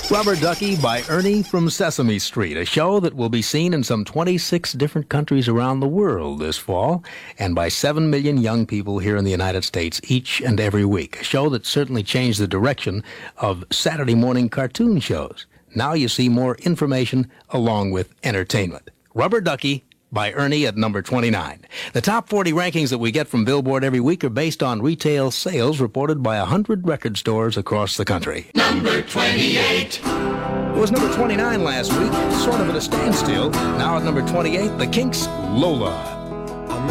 Rubber Ducky by Ernie from Sesame Street, a show that will be seen in some 26 different countries around the world this fall, and by 7 million young people here in the United States each and every week. A show that certainly changed the direction of Saturday morning cartoon shows. Now you see more information along with entertainment. Rubber Ducky by Ernie at number 29. The top 40 rankings that we get from Billboard every week are based on retail sales reported by 100 record stores across the country. Number 28. It was number 29 last week, sort of at a standstill. Now at number 28, The Kinks' Lola.